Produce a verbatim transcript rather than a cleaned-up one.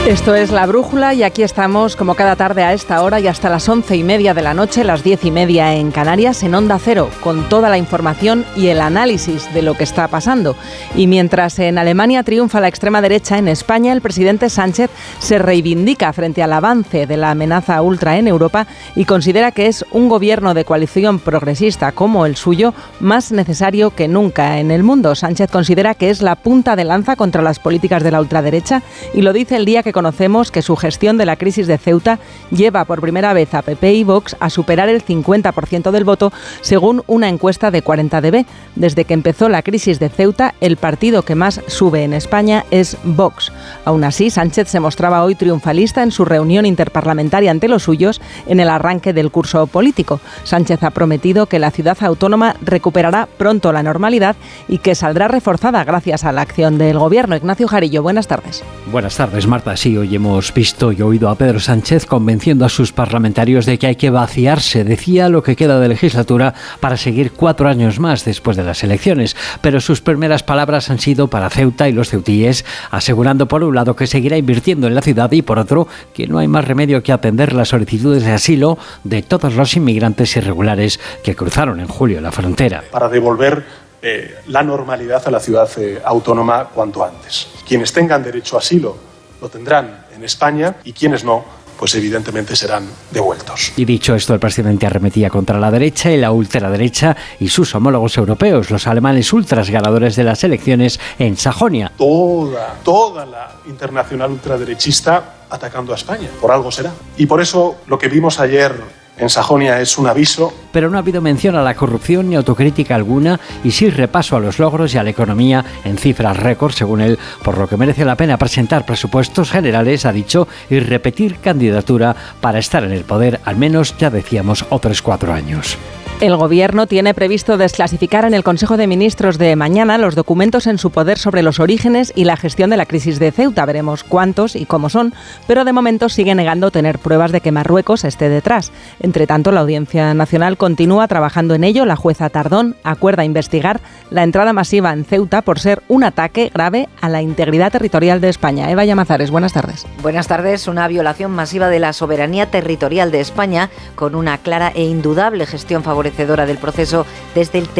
Esto es La Brújula y aquí estamos como cada tarde a esta hora y hasta las once y media de la noche, las diez y media en Canarias, en Onda Cero, con toda la información y el análisis de lo que está pasando. Y mientras en Alemania triunfa la extrema derecha, en España el presidente Sánchez se reivindica frente al avance de la amenaza ultra en Europa y considera que es un gobierno de coalición progresista como el suyo más necesario que nunca en el mundo. Sánchez considera que es la punta de lanza contra las políticas de la ultraderecha y lo dice el día que conocemos que su gestión de la crisis de Ceuta lleva por primera vez a P P y Vox a superar el cincuenta por ciento del voto, según una encuesta de cuarenta D B. Desde que empezó la crisis de Ceuta, el partido que más sube en España es Vox. Aún así, Sánchez se mostraba hoy triunfalista en su reunión interparlamentaria ante los suyos en el arranque del curso político. Sánchez ha prometido que la ciudad autónoma recuperará pronto la normalidad y que saldrá reforzada gracias a la acción del gobierno. Ignacio Jarillo, buenas tardes. Buenas tardes, Marta. Sí, hoy hemos visto y oído a Pedro Sánchez convenciendo a sus parlamentarios de que hay que vaciarse, decía, lo que queda de legislatura para seguir cuatro años más después de las elecciones. Pero sus primeras palabras han sido para Ceuta y los ceutíes, asegurando por un lado que seguirá invirtiendo en la ciudad y por otro que no hay más remedio que atender las solicitudes de asilo de todos los inmigrantes irregulares que cruzaron en julio la frontera. Para devolver eh, la normalidad a la ciudad eh, autónoma cuanto antes. Quienes tengan derecho a asilo lo tendrán en España y quienes no, pues evidentemente serán devueltos. Y dicho esto, el presidente arremetía contra la derecha y la ultraderecha y sus homólogos europeos, los alemanes ultras ganadores de las elecciones en Sajonia. Toda, toda la internacional ultraderechista atacando a España, por algo será. Y por eso lo que vimos ayer en Sajonia es un aviso. Pero no ha habido mención a la corrupción ni autocrítica alguna y sí repaso a los logros y a la economía en cifras récord, según él, por lo que merece la pena presentar presupuestos generales, ha dicho, y repetir candidatura para estar en el poder, al menos, ya decíamos, otros cuatro años. El Gobierno tiene previsto desclasificar en el Consejo de Ministros de mañana los documentos en su poder sobre los orígenes y la gestión de la crisis de Ceuta. Veremos cuántos y cómo son, pero de momento sigue negando tener pruebas de que Marruecos esté detrás. Entre tanto, la Audiencia Nacional continúa trabajando en ello. La jueza Tardón acuerda investigar la entrada masiva en Ceuta por ser un ataque grave a la integridad territorial de España. Eva Llamazares, buenas tardes. Buenas tardes. Una violación masiva de la soberanía territorial de España con una clara e indudable gestión favorecedora del proceso desde el